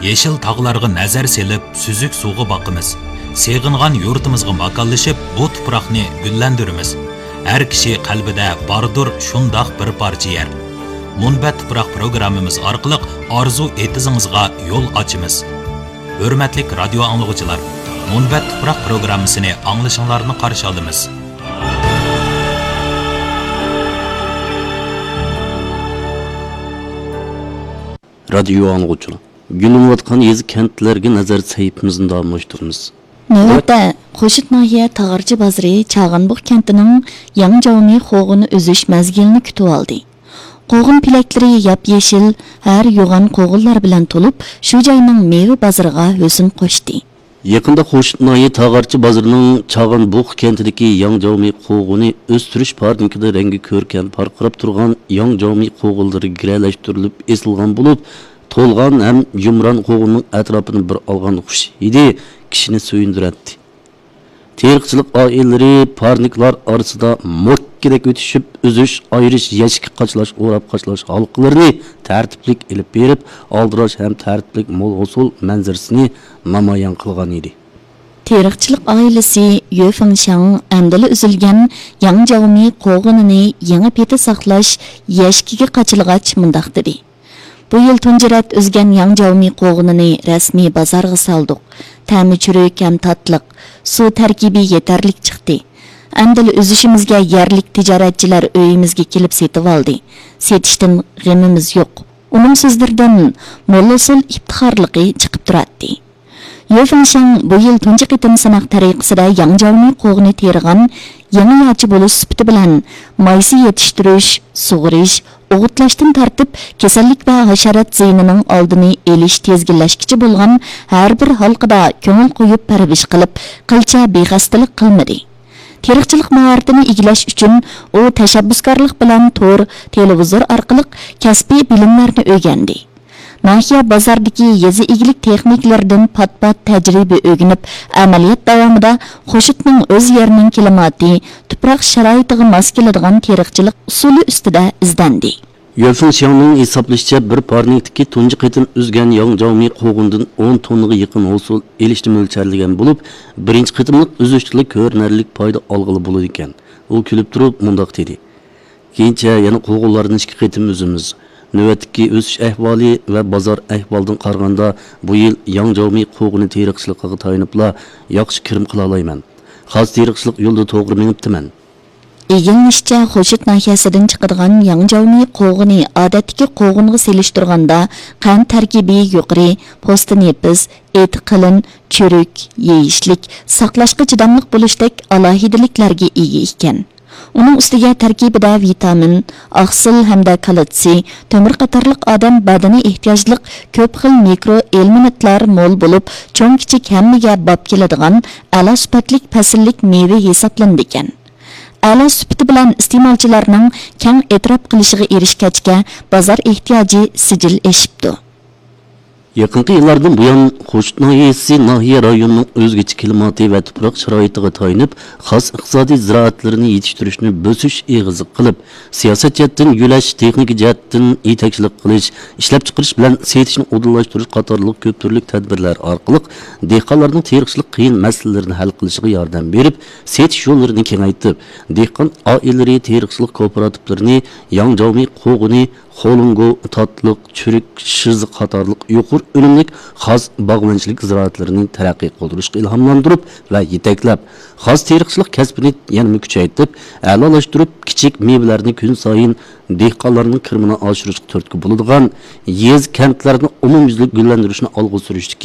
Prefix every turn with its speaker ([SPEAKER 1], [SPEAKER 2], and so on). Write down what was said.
[SPEAKER 1] Yeşil tağlarga nazar selip, süzük suğu bakımız. Seğingan yurtumuzga makallaşıp, bu tuproqni güllendirimiz. Her kişi qalbida bardır şundaq bir parça yer. Munbat tuproq programmamiz orqali arzu etizingizga yo'l ochimiz. Hurmatli radio anglag'uchilar, Munbat tuproq programmasini anglashinglarni qarshi olamiz.
[SPEAKER 2] Radio anglag'uchilar, gülünüvatqan yezi kentlerge nazar sayıpımızın davamlaştırımız.
[SPEAKER 3] Növətdə Qoşut nahiyə Tağarcı bazarı Çağanbıq kentinin Yang Javmi qoğunu özüş məzgilini kütüb aldı. Qoğun piləkləri yap-yeşil, hər yoğan qoğullar bilan tolup, şu joyning meyve bazarıga hüsn qoşdu.
[SPEAKER 2] Yakında Qoşut nahiyə Tağarcı bazarının Çağanbıq kentideki Yang Javmi qoğunu östürüş pardinkida rengi körken parqırap turgan Yang Javmi qoğulları girələştirilib esilgan bulup, to'lgan ham yumron qo'g'inning atrofini bir olgan xush edi, kishini suyundiratdi. Teriqchilik oilalari parniklar orasida mokkidek o'tishib, uzish, ayirish, yashik qachlash, o'rab qachlash halqalarini tartiblik ilib berib, oldirash ham tartiblik mo'l usul manzarasini namoyon qilgan edi.
[SPEAKER 3] Teriqchilik oilasi Yöfengshang amdili uzilgan Yang Javmi qo'g'inini yangi peti saqlash yashkiga qachilg'ach mundaq dedi. Bu yıl tunjirat özgen Yang Javmi qo'g'inini rasmiy bozorga saldik. Ta'mi churuk ham tatliq, suv tarkibi yetarlik chiqdi. Amdil üzüşimizga yerlik tijoratchilar uyimizga kelib setib oldi. Setishdan g'amimiz yo'q. Uning so'zlaridan mo'l-usul iftixorligi chiqib turadi. Yöfengshang bu yıl tunji qitim sanaq tariqasida Yang Javmi qo'g'ini tergan yangi yochi bo'lish sifati bilan maysi yetishtirish, sug'urish, o'g'itlaşdan tartib kasallik va hasharat ziynining oldini elish tezginlashkichi bo'lgan har bir halqida ko'ngil qo'yib parvish qilib, qilcha bexastalik qilmadi. Teriqchilik mahoratini egilash uchun u tashabbuskorlik bilan to'r, televizor orqali kasbiy bilimlarni o'rgandi. Nahiya bozordagi yezi egilik texnikalaridan pat-pat tajriba o'rganib, amaliyot davomida Qo'shutning o'z yerining klimati, tuproq sharoitiga mos keladigan teriqchilik usuli ustida izlandi.
[SPEAKER 2] Yöfengshangning hisoblashicha bir parnikdagi tunji qitim uzgan Yang Javmi qo'g'indan 10 tonnaga yaqin hosil elishni mo'ljallangan bo'lib, birinchi qitimlik uzishlik ko'rinarlik foyda olg'ili bo'ladi ekan. U kulib turib mundaq dedi. Keyincha yana qo'g'inlarni ikki qitim uzimiz. Növətdəki ösüş əhvali və bazar əhvaldan qarğanda bu yıl Yang Javmi qo'g'ini teriqçiligiga tayinibla yaxshi kirim qila olayman. Xos teriqchilik yo'lda to'g'ri menibdiman.
[SPEAKER 3] Eginishcha Qo'shut nahiyasidan chiqadigan Yang Javmi qo'g'ini odatdagi qo'g'inga selishtirganda qand tarkibi yuqori, po'sti nepiz, et qalin, churuk, yeyishlik, saqlashga chidamliq bo'lishdek alohidaliklarga ega ekan. Uning ustiga tarkibida vitamin, oqsil hamda kalsiy, temir qatorliq odam badani ehtiyojliq ko'p xil mikroelementlar mo'l bo'lib, cho'ng-kichik hammaga bop keladigan a'lo sifatlik fasllik meva hisoblanadi ekan. A'lo sifati bilan iste'molchilarning keng e'tirof qilishiga erishgachga bozor ehtiyoji sijil eshibdi.
[SPEAKER 2] Yaqinqi yillardan buyon Qo'shut nahiyasi nahiya rayonining o'zgacha klimati va tuproq sharoitiga tayinib, xos iqtisodiy ziroatlarini yetishtirishni bo'sish eg'izi qilib, siyosat jihatdan yo'lash, texnik jihatdan yetakchilik qilish, ishlab chiqarish bilan setishni odillashtirish qatorliq ko'p turli tadbirlar orqali dehqonlarning teriqchilik qiyin masalalarini hal qilishiga yordam berib, setish yo'llarini kengaytirib, dehqon oilalari teriqchilik kooperativlarini Yang Javmi qo'g'ini Xo'lungu, tatliq, çürük, shiz qatorliq yuqur unumlik xos bog'monchilik ziroatlarini taraqqiy qildirishga ilhomlantirib va yetaklab, xos teriqchilik kasbini yanada kuchaytirib, a'lolashtirib, kichik mevalarni kun sayin dehqonlarning kirmini oshirishga turtki bo'ladigan yez kentlarni umumyuzlik gullantirishni olg'a surishdi.